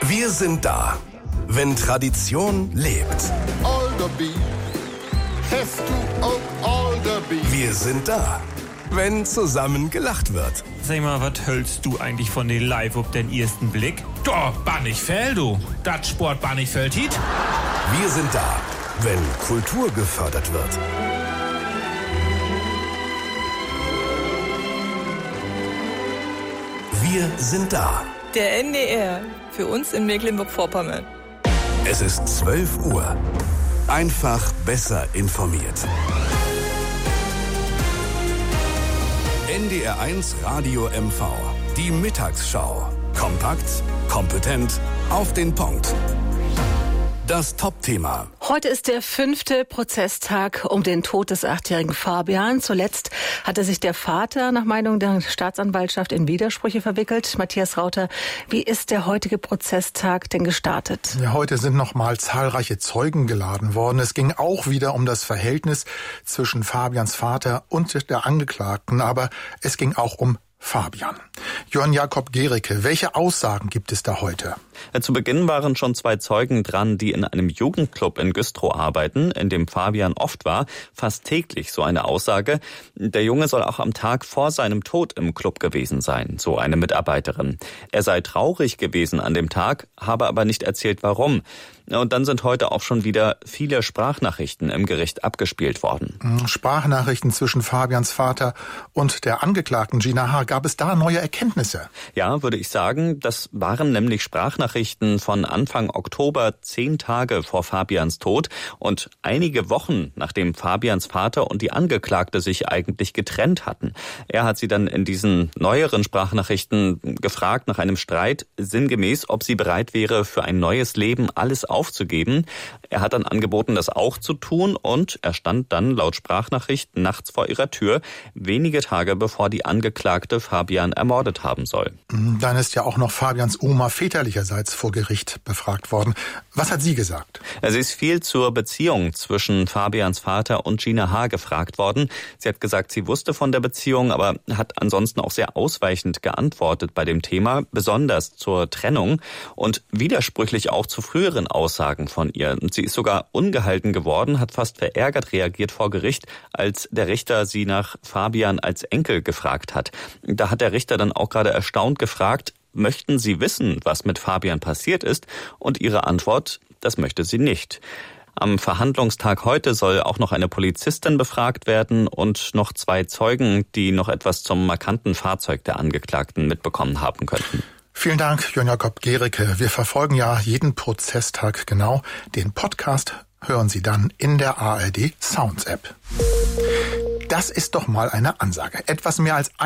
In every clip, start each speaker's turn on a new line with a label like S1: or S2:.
S1: Wir sind da, wenn Tradition lebt. Wir sind da, wenn zusammen gelacht wird.
S2: Sag mal, was hältst du eigentlich von den Live auf den ersten Blick?
S3: Doch, Bannichfeld, du. Das Sport Bannichfeld hit.
S1: Wir sind da, wenn Kultur gefördert wird. Wir sind da.
S4: Der NDR, für uns in Mecklenburg-Vorpommern.
S1: Es ist 12 Uhr. Einfach besser informiert. NDR1 Radio MV. Die Mittagsschau. Kompakt, kompetent, auf den Punkt. Das Top-Thema.
S5: Heute ist der 5. Prozesstag um den Tod des 8-jährigen Fabian. Zuletzt hatte sich der Vater nach Meinung der Staatsanwaltschaft in Widersprüche verwickelt. Matthias Rauter, wie ist der heutige Prozesstag denn gestartet?
S6: Ja, heute sind nochmal zahlreiche Zeugen geladen worden. Es ging auch wieder um das Verhältnis zwischen Fabians Vater und der Angeklagten, aber es ging auch um Fabian. Jörn Jakob Gericke, welche Aussagen gibt es da heute?
S7: Zu Beginn waren schon 2 Zeugen dran, die in einem Jugendclub in Güstrow arbeiten, in dem Fabian oft war. Fast täglich so eine Aussage. Der Junge soll auch am Tag vor seinem Tod im Club gewesen sein, so eine Mitarbeiterin. Er sei traurig gewesen an dem Tag, habe aber nicht erzählt, warum. Und dann sind heute auch schon wieder viele Sprachnachrichten im Gericht abgespielt worden.
S6: Sprachnachrichten zwischen Fabians Vater und der Angeklagten Gina H. Gab es da neue Erkenntnisse?
S7: Ja, würde ich sagen. Das waren nämlich Sprachnachrichten von Anfang Oktober, 10 Tage vor Fabians Tod und einige Wochen, nachdem Fabians Vater und die Angeklagte sich eigentlich getrennt hatten. Er hat sie dann in diesen neueren Sprachnachrichten gefragt nach einem Streit, sinngemäß, ob sie bereit wäre, für ein neues Leben alles aufzugeben. Er hat dann angeboten, das auch zu tun und er stand dann laut Sprachnachricht nachts vor ihrer Tür, wenige Tage bevor die Angeklagte Fabian ermordet haben soll.
S6: Dann ist ja auch noch Fabians Oma väterlicherseits vor Gericht befragt worden. Was hat sie gesagt?
S7: Sie ist viel zur Beziehung zwischen Fabians Vater und Gina H. gefragt worden. Sie hat gesagt, sie wusste von der Beziehung, aber hat ansonsten auch sehr ausweichend geantwortet bei dem Thema, besonders zur Trennung und widersprüchlich auch zu früheren Aussagen von ihr. Und sie ist sogar ungehalten geworden, hat fast verärgert reagiert vor Gericht, als der Richter sie nach Fabian als Enkel gefragt hat. Da hat der Richter dann auch gerade erstaunt gefragt, möchten Sie wissen, was mit Fabian passiert ist? Und ihre Antwort, das möchte sie nicht. Am Verhandlungstag heute soll auch noch eine Polizistin befragt werden und noch 2 Zeugen, die noch etwas zum markanten Fahrzeug der Angeklagten mitbekommen haben könnten.
S6: Vielen Dank, Jörn Jakob Gericke. Wir verfolgen ja jeden Prozesstag genau. Den Podcast hören Sie dann in der ARD Sounds App. Das ist doch mal eine Ansage. Etwas mehr als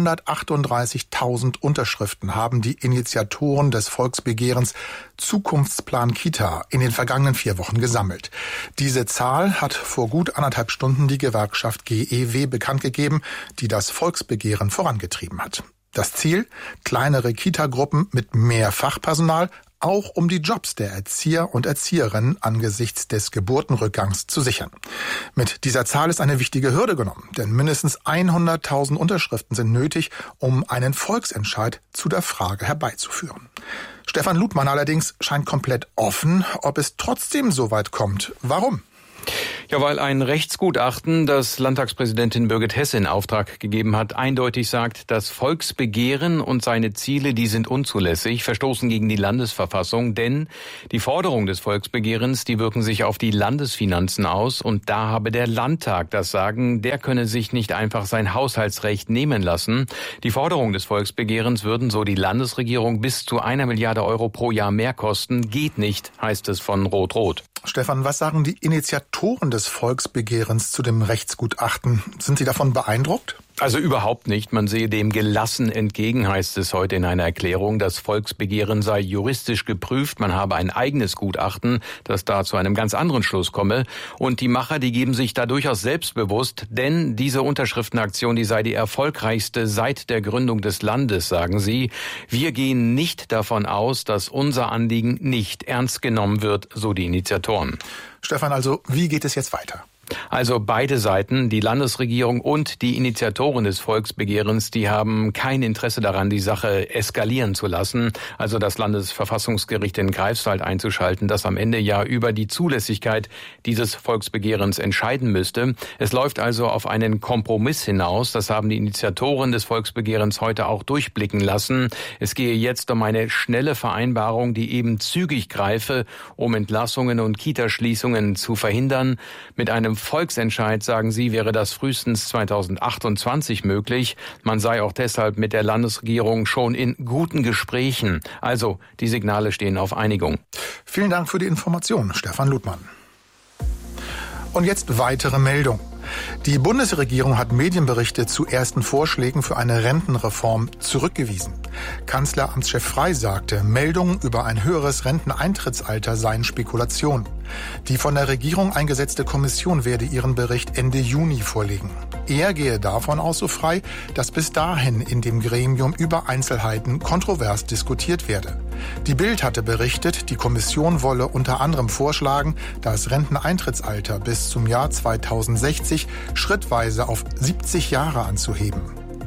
S6: 138.000 Unterschriften haben die Initiatoren des Volksbegehrens Zukunftsplan Kita in den vergangenen 4 Wochen gesammelt. Diese Zahl hat vor gut 1,5 Stunden die Gewerkschaft GEW bekannt gegeben, die das Volksbegehren vorangetrieben hat. Das Ziel? Kleinere Kita-Gruppen mit mehr Fachpersonal, auch um die Jobs der Erzieher und Erzieherinnen angesichts des Geburtenrückgangs zu sichern. Mit dieser Zahl ist eine wichtige Hürde genommen, denn mindestens 100.000 Unterschriften sind nötig, um einen Volksentscheid zu der Frage herbeizuführen. Stefan Ludmann allerdings scheint komplett offen, ob es trotzdem so weit kommt. Warum?
S8: Ja, weil ein Rechtsgutachten, das Landtagspräsidentin Birgit Hesse in Auftrag gegeben hat, eindeutig sagt, das Volksbegehren und seine Ziele, die sind unzulässig, verstoßen gegen die Landesverfassung, denn die Forderungen des Volksbegehrens, die wirken sich auf die Landesfinanzen aus und da habe der Landtag das Sagen, der könne sich nicht einfach sein Haushaltsrecht nehmen lassen. Die Forderungen des Volksbegehrens würden, so die Landesregierung, bis zu 1 Milliarde Euro pro Jahr mehr kosten. Geht nicht, heißt es von Rot-Rot.
S6: Stefan, was sagen die Initiatoren des Volksbegehrens zu dem Rechtsgutachten? Sind Sie davon beeindruckt?
S8: Also überhaupt nicht. Man sehe dem gelassen entgegen, heißt es heute in einer Erklärung. Das Volksbegehren sei juristisch geprüft. Man habe ein eigenes Gutachten, das da zu einem ganz anderen Schluss komme. Und die Macher, die geben sich da durchaus selbstbewusst, denn diese Unterschriftenaktion, die sei die erfolgreichste seit der Gründung des Landes, sagen sie. Wir gehen nicht davon aus, dass unser Anliegen nicht ernst genommen wird, so die Initiatoren.
S6: Stefan, also wie geht es jetzt weiter?
S8: Also beide Seiten, die Landesregierung und die Initiatoren des Volksbegehrens, die haben kein Interesse daran, die Sache eskalieren zu lassen. Also das Landesverfassungsgericht in Greifswald einzuschalten, das am Ende ja über die Zulässigkeit dieses Volksbegehrens entscheiden müsste. Es läuft also auf einen Kompromiss hinaus. Das haben die Initiatoren des Volksbegehrens heute auch durchblicken lassen. Es gehe jetzt um eine schnelle Vereinbarung, die eben zügig greife, um Entlassungen und Kitaschließungen zu verhindern. Mit einem Volksentscheid, sagen sie, wäre das frühestens 2028 möglich. Man sei auch deshalb mit der Landesregierung schon in guten Gesprächen. Also, die Signale stehen auf Einigung.
S6: Vielen Dank für die Information, Stefan Ludmann. Und jetzt weitere Meldung. Die Bundesregierung hat Medienberichte zu ersten Vorschlägen für eine Rentenreform zurückgewiesen. Kanzleramtschef Frey sagte, Meldungen über ein höheres Renteneintrittsalter seien Spekulation. Die von der Regierung eingesetzte Kommission werde ihren Bericht Ende Juni vorlegen. Er gehe davon aus, so Frey, dass bis dahin in dem Gremium über Einzelheiten kontrovers diskutiert werde. Die Bild hatte berichtet, die Kommission wolle unter anderem vorschlagen, das Renteneintrittsalter bis zum Jahr 2060 schrittweise auf 70 Jahre anzuheben.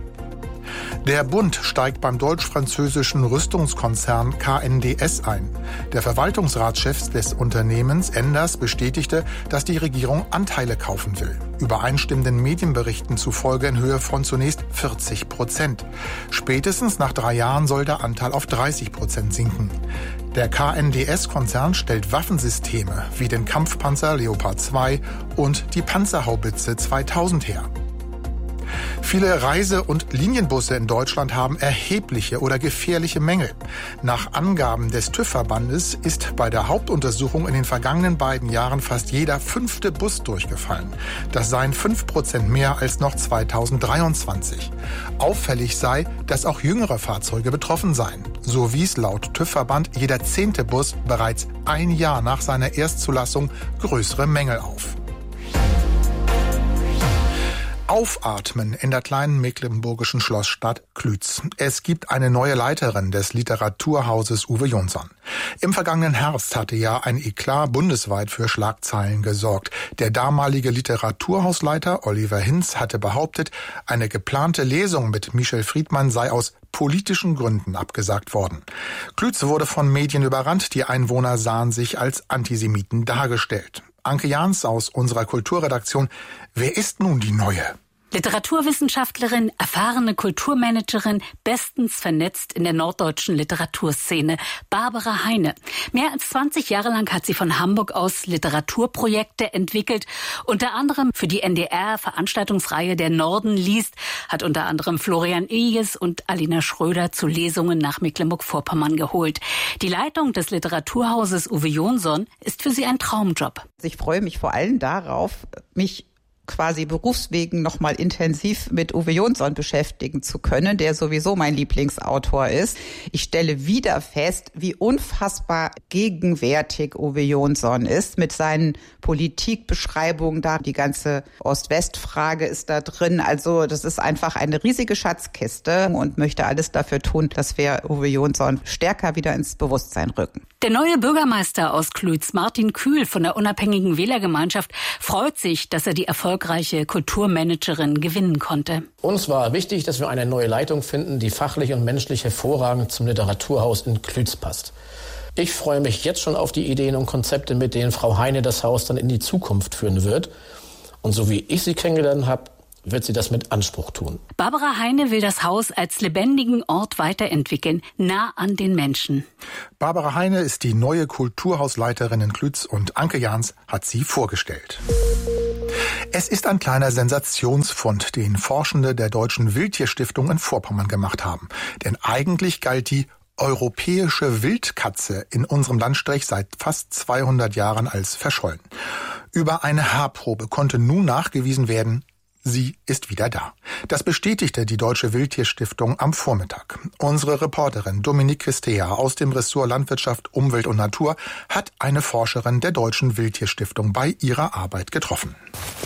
S6: Der Bund steigt beim deutsch-französischen Rüstungskonzern KNDS ein. Der Verwaltungsratschef des Unternehmens Enders bestätigte, dass die Regierung Anteile kaufen will. Übereinstimmenden Medienberichten zufolge in Höhe von zunächst 40%. Spätestens nach 3 Jahren soll der Anteil auf 30% sinken. Der KNDS-Konzern stellt Waffensysteme wie den Kampfpanzer Leopard 2 und die Panzerhaubitze 2000 her. Viele Reise- und Linienbusse in Deutschland haben erhebliche oder gefährliche Mängel. Nach Angaben des TÜV-Verbandes ist bei der Hauptuntersuchung in den vergangenen beiden Jahren fast jeder 5. Bus durchgefallen. Das seien 5% mehr als noch 2023. Auffällig sei, dass auch jüngere Fahrzeuge betroffen seien. So wies laut TÜV-Verband jeder 10. Bus bereits 1 Jahr nach seiner Erstzulassung größere Mängel auf. Aufatmen in der kleinen mecklenburgischen Schlossstadt Klütz. Es gibt eine neue Leiterin des Literaturhauses Uwe Jonsson. Im vergangenen Herbst hatte ja ein Eklat bundesweit für Schlagzeilen gesorgt. Der damalige Literaturhausleiter Oliver Hinz hatte behauptet, eine geplante Lesung mit Michel Friedmann sei aus politischen Gründen abgesagt worden. Klütz wurde von Medien überrannt. Die Einwohner sahen sich als Antisemiten dargestellt. Anke Jahns aus unserer Kulturredaktion. Wer ist nun die Neue?
S9: Literaturwissenschaftlerin, erfahrene Kulturmanagerin, bestens vernetzt in der norddeutschen Literaturszene, Barbara Heine. Mehr als 20 Jahre lang hat sie von Hamburg aus Literaturprojekte entwickelt. Unter anderem für die NDR-Veranstaltungsreihe Der Norden liest, hat unter anderem Florian Iljes und Alina Schröder zu Lesungen nach Mecklenburg-Vorpommern geholt. Die Leitung des Literaturhauses Uwe Jonsson ist für sie ein Traumjob.
S10: Ich freue mich vor allem darauf, mich quasi berufswegen nochmal intensiv mit Uwe Jonsson beschäftigen zu können, der sowieso mein Lieblingsautor ist. Ich stelle wieder fest, wie unfassbar gegenwärtig Uwe Jonsson ist mit seinen Politikbeschreibungen da. Die ganze Ost-West-Frage ist da drin. Also das ist einfach eine riesige Schatzkiste und möchte alles dafür tun, dass wir Uwe Jonsson stärker wieder ins Bewusstsein rücken.
S9: Der neue Bürgermeister aus Klütz, Martin Kühl von der Unabhängigen Wählergemeinschaft, freut sich, dass er die erfolgreiche Kulturmanagerin gewinnen konnte.
S11: Uns war wichtig, dass wir eine neue Leitung finden, die fachlich und menschlich hervorragend zum Literaturhaus in Klütz passt. Ich freue mich jetzt schon auf die Ideen und Konzepte, mit denen Frau Heine das Haus dann in die Zukunft führen wird. Und so wie ich sie kennengelernt habe, wird sie das mit Anspruch tun.
S9: Barbara Heine will das Haus als lebendigen Ort weiterentwickeln, nah an den Menschen.
S6: Barbara Heine ist die neue Kulturhausleiterin in Klütz und Anke Jahns hat sie vorgestellt. Es ist ein kleiner Sensationsfund, den Forschende der Deutschen Wildtierstiftung in Vorpommern gemacht haben. Denn eigentlich galt die europäische Wildkatze in unserem Landstrich seit fast 200 Jahren als verschollen. Über eine Haarprobe konnte nun nachgewiesen werden, sie ist wieder da. Das bestätigte die Deutsche Wildtierstiftung am Vormittag. Unsere Reporterin Dominique Christea aus dem Ressort Landwirtschaft, Umwelt und Natur hat eine Forscherin der Deutschen Wildtierstiftung bei ihrer Arbeit getroffen.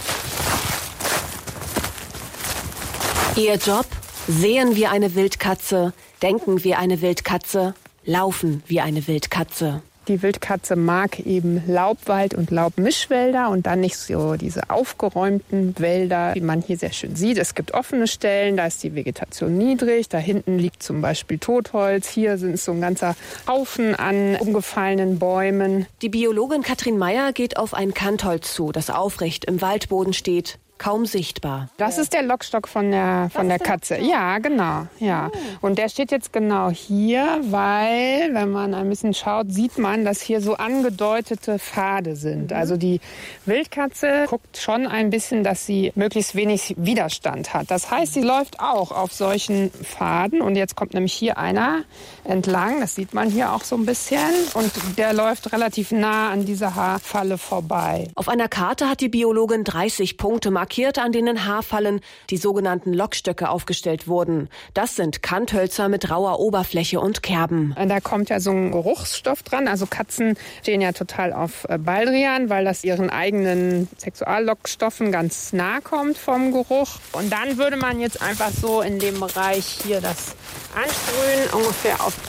S12: Ihr Job? Sehen wie eine Wildkatze, denken wie eine Wildkatze, laufen wie eine Wildkatze.
S13: Die Wildkatze mag eben Laubwald und Laubmischwälder und dann nicht so diese aufgeräumten Wälder, wie man hier sehr schön sieht. Es gibt offene Stellen, da ist die Vegetation niedrig. Da hinten liegt zum Beispiel Totholz. Hier sind so ein ganzer Haufen an umgefallenen Bäumen.
S12: Die Biologin Katrin Meyer geht auf ein Kantholz zu, das aufrecht im Waldboden steht. Kaum sichtbar.
S13: Das ist der Lockstock von der Katze. Ja, genau. Ja. Und der steht jetzt genau hier, weil, wenn man ein bisschen schaut, sieht man, dass hier so angedeutete Pfade sind. Also die Wildkatze guckt schon ein bisschen, dass sie möglichst wenig Widerstand hat. Das heißt, sie läuft auch auf solchen Pfaden. Und jetzt kommt nämlich hier einer entlang. Das sieht man hier auch so ein bisschen. Und der läuft relativ nah an dieser Haarfalle vorbei.
S12: Auf einer Karte hat die Biologin 30 Punkte markiert, an denen Haarfallen, die sogenannten Lockstöcke, aufgestellt wurden. Das sind Kanthölzer mit rauer Oberfläche und Kerben.
S13: Da kommt ja so ein Geruchsstoff dran. Also Katzen stehen ja total auf Baldrian, weil das ihren eigenen Sexuallockstoffen ganz nah kommt vom Geruch. Und dann würde man jetzt einfach so in dem Bereich hier das ansprühen, ungefähr auf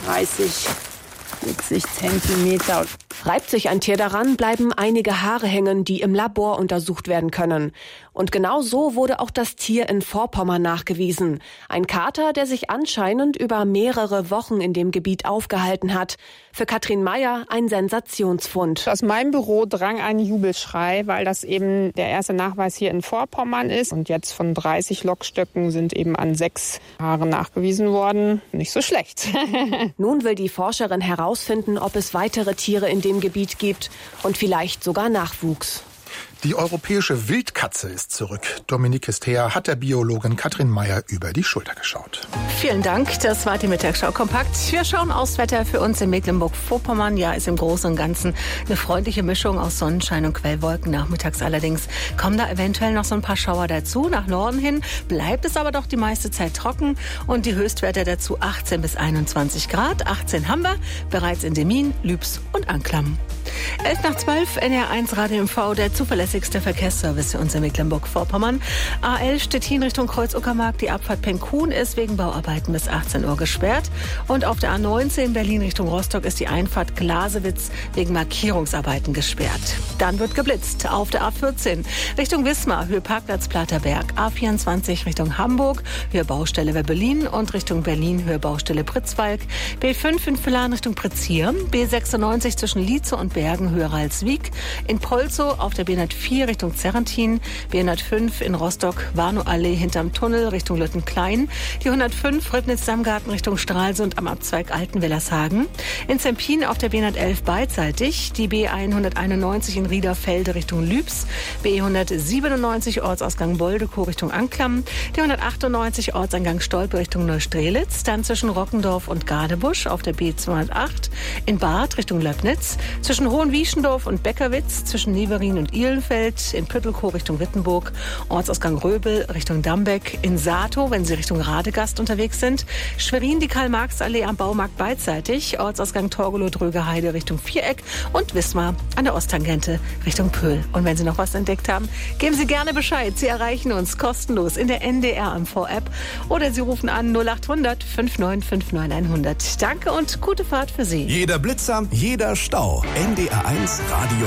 S13: 30 Zentimeter.
S12: Reibt sich ein Tier daran, bleiben einige Haare hängen, die im Labor untersucht werden können. Und genau so wurde auch das Tier in Vorpommern nachgewiesen. Ein Kater, der sich anscheinend über mehrere Wochen in dem Gebiet aufgehalten hat. Für Katrin Meyer ein Sensationsfund.
S13: Aus meinem Büro drang ein Jubelschrei, weil das eben der erste Nachweis hier in Vorpommern ist. Und jetzt von 30 Lockstöcken sind eben an 6 Haare nachgewiesen worden. Nicht so schlecht.
S12: Nun will die Forscherin herausfinden, ob es weitere Tiere in dem Gebiet gibt und vielleicht sogar Nachwuchs.
S6: Die europäische Wildkatze ist zurück. Dominique Estea hat der Biologin Katrin Meyer über die Schulter geschaut.
S5: Vielen Dank, das war die Mittagsschau kompakt. Wir schauen aufs Wetter für uns in Mecklenburg-Vorpommern. Ja, ist im Großen und Ganzen eine freundliche Mischung aus Sonnenschein und Quellwolken. Nachmittags allerdings kommen da eventuell noch so ein paar Schauer dazu. Nach Norden hin bleibt es aber doch die meiste Zeit trocken und die Höchstwerte dazu 18 bis 21 Grad. 18 haben wir bereits in Demmin, Lübs und Anklam. 11:12, NR1 Radio MV, der zuverlässigste Verkehrsservice für uns in Mecklenburg-Vorpommern. A11 Stettin Richtung Kreuz-Uckermark. Die Abfahrt Penkhuhn ist wegen Bauarbeiten bis 18 Uhr gesperrt. Und auf der A19 Berlin Richtung Rostock ist die Einfahrt Glasewitz wegen Markierungsarbeiten gesperrt. Dann wird geblitzt auf der A14 Richtung Wismar, Höhe Parkplatz Platerberg. A24 Richtung Hamburg, Höhe Baustelle Webbelin und Richtung Berlin, Höhe Baustelle Pritzwalk. B5 in Villach Richtung Pritzhier. B96 zwischen Lietze und Bergen, Höhe Ralswiek. In Polzow auf der B104 Richtung Zerrentin. B105 in Rostock, Warnow-Allee hinterm Tunnel Richtung Lüttenklein. Die 105 Ribnitz-Dammgarten Richtung Stralsund am Abzweig Altenwellershagen. In Zempin auf der B111 beidseitig. Die B191 in Riederfelde Richtung Lübs. B197 Ortsausgang Boldekow Richtung Anklam. Die 198 Ortseingang Stolpe Richtung Neustrelitz. Dann zwischen Rockendorf und Gadebusch auf der B208 in Barth Richtung Löbnitz. Zwischen Hohenwieschendorf und Beckerwitz, zwischen Neverin und Ihlenfeld, in Püttelkow Richtung Wittenburg, Ortsausgang Röbel Richtung Dambeck, in Sato, wenn Sie Richtung Radegast unterwegs sind, Schwerin die Karl-Marx-Allee am Baumarkt beidseitig, Ortsausgang Torgelow-Drögerheide Richtung Viereck und Wismar an der Osttangente Richtung Pöhl. Und wenn Sie noch was entdeckt haben, geben Sie gerne Bescheid. Sie erreichen uns kostenlos in der NDR-MV-App oder Sie rufen an 0800 5959 100. Danke und gute Fahrt für Sie.
S1: Jeder Blitzer, jeder Stau. NDR1 Radio